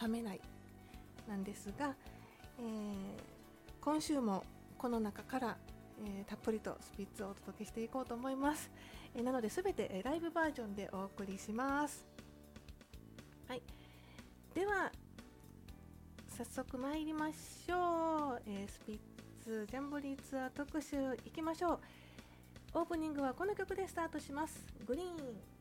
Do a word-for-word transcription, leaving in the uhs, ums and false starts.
冷めないなんですが、えー、今週もこの中から、えー、たっぷりとスピッツをお届けしていこうと思います。えー、なので全て、えー、ライブバージョンでお送りします。はい、では早速参りましょう。えー、スピッツジャンボリーツアー特集いきましょう。オープニングはこの曲でスタートします。グリーン。